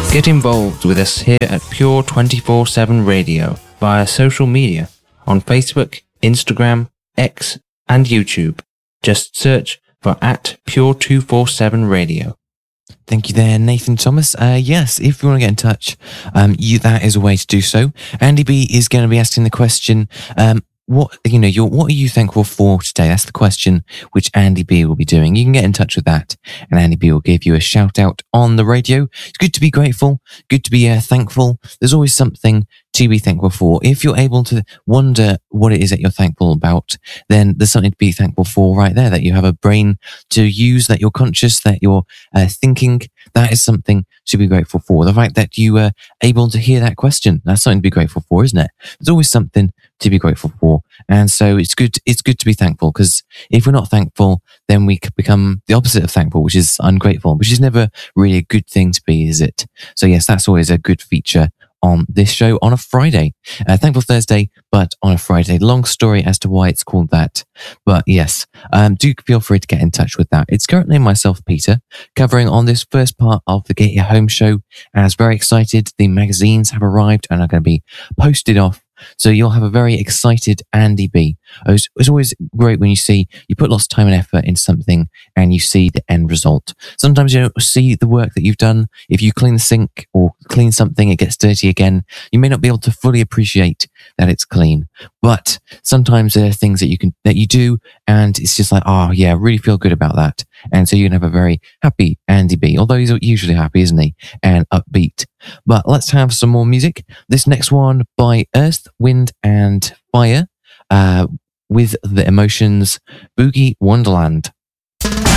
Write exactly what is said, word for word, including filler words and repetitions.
Get involved with us here at Pure twenty-four seven Radio via social media on Facebook, Instagram, X, and YouTube. Just search for at Pure two forty-seven Radio. Thank you there, Nathan Thomas. Uh, yes, if you want to get in touch, um, you, that is a way to do so. Andy B is going to be asking the question, um, what, you know, you're, what are you thankful for today? That's the question which Andy B will be doing. You can get in touch with that and Andy B will give you a shout out on the radio. It's good to be grateful, good to be uh, thankful. There's always something to be thankful for. If you're able to wonder what it is that you're thankful about, then there's something to be thankful for right there, that you have a brain to use, that you're conscious, that you're uh, thinking. That is something to be grateful for. The fact that you are able to hear that question, that's something to be grateful for, isn't it? There's always something to be grateful for. And so it's good, it's good to be thankful, because if we're not thankful, then we could become the opposite of thankful, which is ungrateful, which is never really a good thing to be, is it? So yes, that's always a good feature on this show on a Friday. Uh, Thankful Thursday, but on a Friday. Long story as to why it's called that. But yes, um, do feel free to get in touch with that. It's currently myself, Peter, covering on this first part of the Get Your Home show. And I was very excited. The magazines have arrived and are going to be posted off. So you'll have a very excited Andy B. It's, it's always great when you see, you put lots of time and effort into something and you see the end result. Sometimes you don't see the work that you've done. If you clean the sink or clean something, it gets dirty again. You may not be able to fully appreciate that it's clean. But sometimes there are things that you can, that you do, and it's just like, oh yeah, I really feel good about that. And so you can have a very happy Andy B, although he's usually happy, isn't he? And upbeat. But let's have some more music. This next one by Earth, Wind and Fire, uh, with the Emotions, Boogie Wonderland.